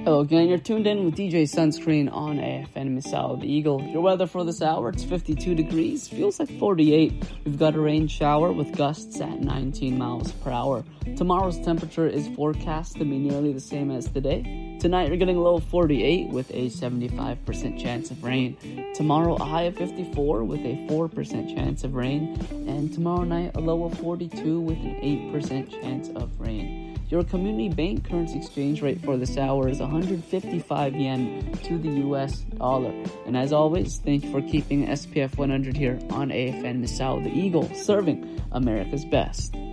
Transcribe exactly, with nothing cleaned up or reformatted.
Hello again, you're tuned in with D J Sunscreen on A F N Misao, the Eagle. Your weather for this hour, it's fifty-two degrees, feels like forty-eight. We've got a rain shower with gusts at nineteen miles per hour. Tomorrow's temperature is forecast to be nearly the same as today. Tonight you're getting a low of forty-eight with a seventy-five percent chance of rain. Tomorrow a high of fifty-four with a four percent chance of rain. And tomorrow night a low of forty-two with an eight percent chance of rain. Your community bank currency exchange rate for this hour is one hundred fifty-five yen to the U S dollar. And as always, thank you for keeping S P F one hundred here on A F N Misao, the Eagle, serving America's best.